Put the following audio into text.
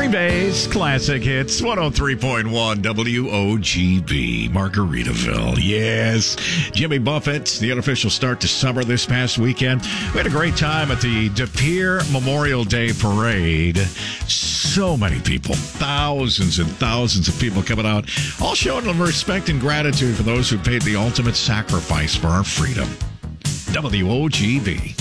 Green Bay's Classic Hits, 103.1 WOGB, Margaritaville. Yes, Jimmy Buffett, the unofficial start to summer this past weekend. We had a great time at the De Pere Memorial Day Parade. So many people, thousands and thousands of people coming out, all showing them respect and gratitude for those who paid the ultimate sacrifice for our freedom. WOGB.